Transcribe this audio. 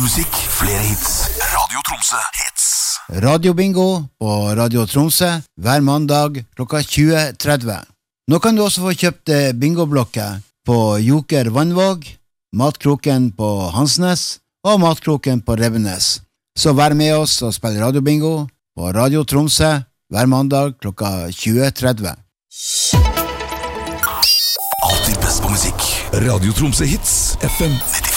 musikk, flere hits. Radio Tromsø hits. Radio Bingo på Radio Tromsø hver mandag klokka 20:30. Nå kan du også få kjøpt bingoblokker på Joker Vannvåg, Matkroken på Hansnes og Matkroken på Revenes. Så vær med oss og spill Radio Bingo på Radio Tromsø hver mandag klokka 20:30. Alltid best på musikk. Radio Tromsø hits, FM 95.